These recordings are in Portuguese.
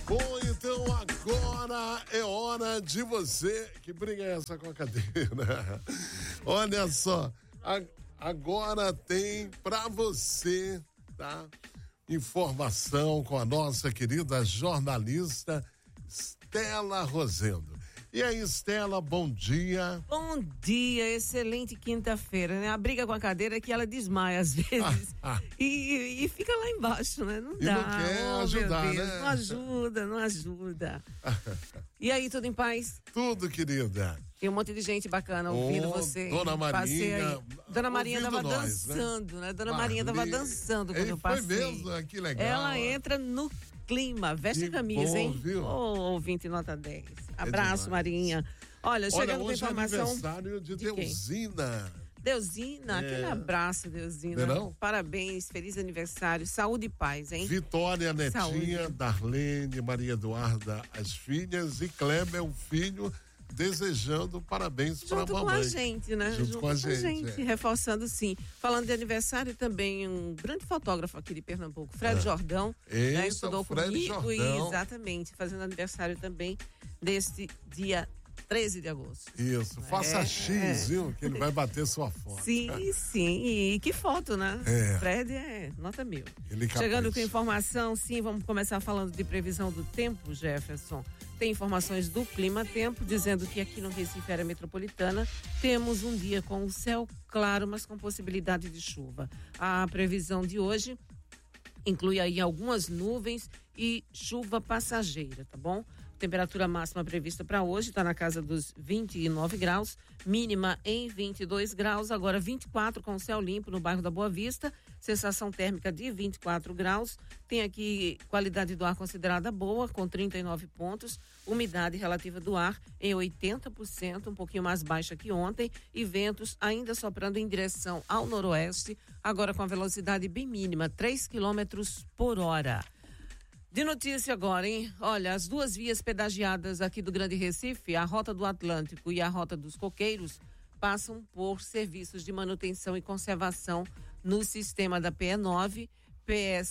Bom, então agora é hora de você. Que briga é essa com a cadeira? Olha só, agora tem pra você, tá? Informação com a nossa querida jornalista Estela Rosendo. E aí, Estela, bom dia. Bom dia, excelente quinta-feira, né? A briga com a cadeira é que ela desmaia às vezes e fica lá embaixo, né? Não dá. Não quer ajudar, né? Não ajuda. E aí, tudo em paz? Tudo, querida. Tem um monte de gente bacana ouvindo você. Dona Marinha. Dona Marinha tava dançando, né? Dona Marinha tava dançando quando eu passei. Foi mesmo? Que legal. Ela entra no clima, veste a camisa, hein? Ouvinte nota 10. Abraço, Marinha. Olha, chegando com informação. É aniversário de Deusina. Deusina, aquele abraço, Deusina. Não? Parabéns, feliz aniversário, saúde e paz, hein? Vitória, netinha, Darlene, Maria Eduarda, as filhas, e Kleber, o filho, desejando parabéns para a mamãe. Junto com a gente, né? Junto com a gente. Reforçando, sim. Falando de aniversário também, um grande fotógrafo aqui de Pernambuco, Fred Jordão, né? Estudou comigo, exatamente, fazendo aniversário também deste dia 13 de agosto. Isso, faça X, viu? Que ele vai bater sua foto. Sim, e que foto, né? Fred é nota 1000. Chegando com informação, sim, vamos começar falando de previsão do tempo, Jefferson. Tem informações do Clima Tempo, dizendo que aqui no Recife, área metropolitana, temos um dia com o céu claro, mas com possibilidade de chuva. A previsão de hoje inclui aí algumas nuvens e chuva passageira, tá bom? Temperatura máxima prevista para hoje está na casa dos 29 graus, mínima em 22 graus, agora 24 com céu limpo no bairro da Boa Vista, sensação térmica de 24 graus, tem aqui qualidade do ar considerada boa, com 39 pontos, umidade relativa do ar em 80%, um pouquinho mais baixa que ontem, e ventos ainda soprando em direção ao noroeste, agora com a velocidade bem mínima, 3 quilômetros por hora. De notícia agora, hein? Olha, as duas vias pedagiadas aqui do Grande Recife, a Rota do Atlântico e a Rota dos Coqueiros, passam por serviços de manutenção e conservação no sistema da PE9, PE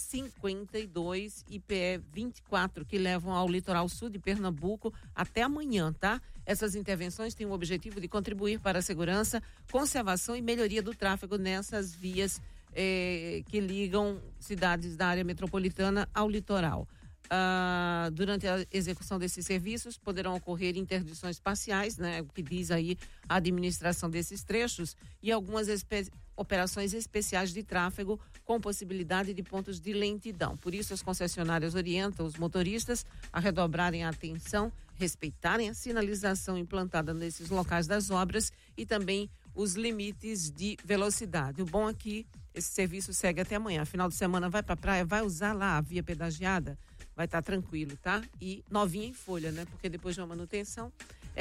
52 e PE 24, que levam ao litoral sul de Pernambuco até amanhã, tá? Essas intervenções têm o objetivo de contribuir para a segurança, conservação e melhoria do tráfego nessas vias que ligam cidades da área metropolitana ao litoral. Durante a execução desses serviços poderão ocorrer interdições parciais, né, o que diz aí a administração desses trechos, e algumas operações especiais de tráfego com possibilidade de pontos de lentidão. Por isso, as concessionárias orientam os motoristas a redobrarem a atenção, respeitarem a sinalização implantada nesses locais das obras e também os limites de velocidade. O bom é que esse serviço segue até amanhã. Final de semana vai pra praia, vai usar lá a via pedagiada, vai estar tranquilo, tá? E novinha em folha, né? Porque depois de uma manutenção,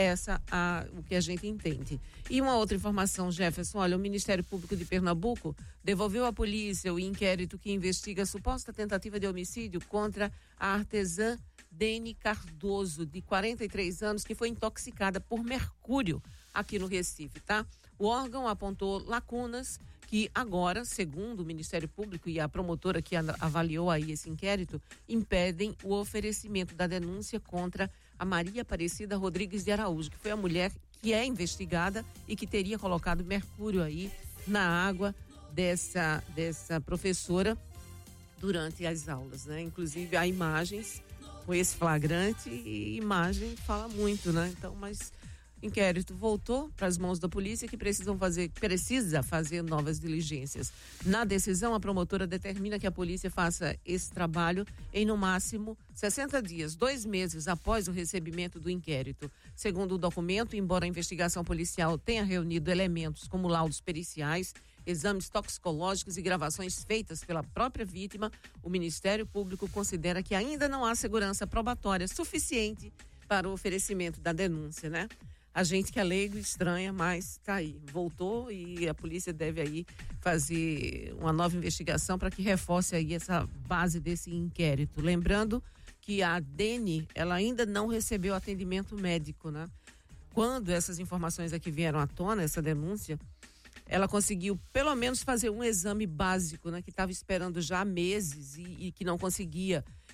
o que a gente entende. E uma outra informação, Jefferson, olha, o Ministério Público de Pernambuco devolveu à polícia o inquérito que investiga a suposta tentativa de homicídio contra a artesã Dene Cardoso, de 43 anos, que foi intoxicada por mercúrio aqui no Recife, tá? O órgão apontou lacunas que agora, segundo o Ministério Público e a promotora que avaliou aí esse inquérito, impedem o oferecimento da denúncia contra a Maria Aparecida Rodrigues de Araújo, que foi a mulher que é investigada e que teria colocado mercúrio aí na água dessa professora durante as aulas, né? Inclusive há imagens com esse flagrante, e imagem fala muito, né? Então, mas inquérito voltou para as mãos da polícia, que precisa fazer novas diligências. Na decisão, a promotora determina que a polícia faça esse trabalho em no máximo 60 dias, 2 meses após o recebimento do inquérito. Segundo o documento, embora a investigação policial tenha reunido elementos como laudos periciais, exames toxicológicos e gravações feitas pela própria vítima, o Ministério Público considera que ainda não há segurança probatória suficiente para o oferecimento da denúncia, né? A gente que é leigo estranha, mas tá aí, voltou, e a polícia deve aí fazer uma nova investigação para que reforce aí essa base desse inquérito. Lembrando que a Dene, ela ainda não recebeu atendimento médico, né? Quando essas informações aqui vieram à tona, essa denúncia, ela conseguiu pelo menos fazer um exame básico, né? Que estava esperando já há meses e que não conseguia.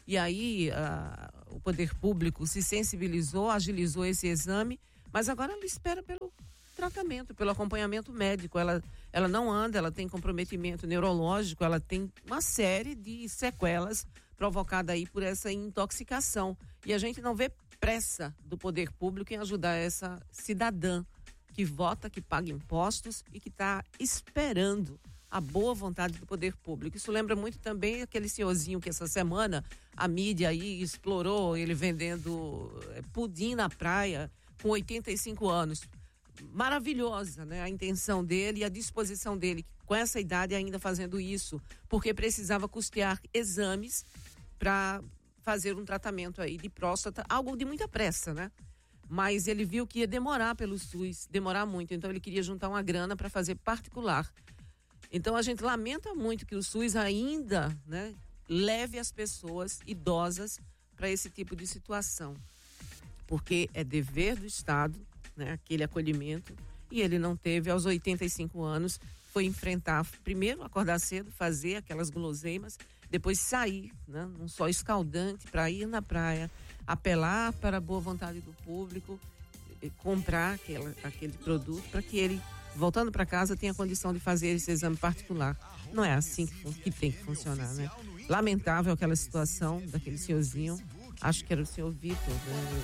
E aí o poder público se sensibilizou, agilizou esse exame, mas agora ela espera pelo tratamento, pelo acompanhamento médico. Ela não anda, ela tem comprometimento neurológico, ela tem uma série de sequelas provocadas aí por essa intoxicação. E a gente não vê pressa do poder público em ajudar essa cidadã que vota, que paga impostos e que está esperando a boa vontade do poder público. Isso lembra muito também aquele senhorzinho que essa semana a mídia aí explorou, ele vendendo pudim na praia com 85 anos. Maravilhosa, né? A intenção dele e a disposição dele, com essa idade ainda fazendo isso, porque precisava custear exames para fazer um tratamento aí de próstata, algo de muita pressa, né? Mas ele viu que ia demorar pelo SUS, demorar muito, então ele queria juntar uma grana para fazer particular. Então a gente lamenta muito que o SUS ainda, né, leve as pessoas idosas para esse tipo de situação, porque é dever do Estado, né, aquele acolhimento, e ele não teve. Aos 85 anos, foi enfrentar, primeiro acordar cedo, fazer aquelas guloseimas, depois sair, né, num sol escaldante para ir na praia, apelar para a boa vontade do público, comprar aquele produto para que ele, voltando para casa, tenha condição de fazer esse exame particular. Não é assim que tem que funcionar, né? Lamentável aquela situação daquele senhorzinho, acho que era o senhor Vitor,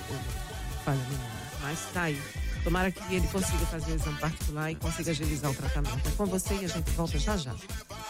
mas tá aí. Tomara que ele consiga fazer o exame particular e consiga agilizar o tratamento. É com você e a gente volta já já.